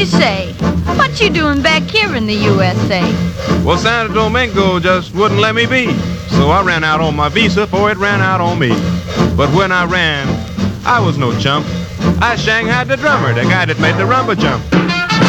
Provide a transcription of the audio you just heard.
say, what you doing back here in the USA? Well, Santo Domingo just wouldn't let me be, so I ran out on my visa before it ran out on me. But when I ran, I was no chump. I shanghaied the drummer, the guy that made the rumba jump.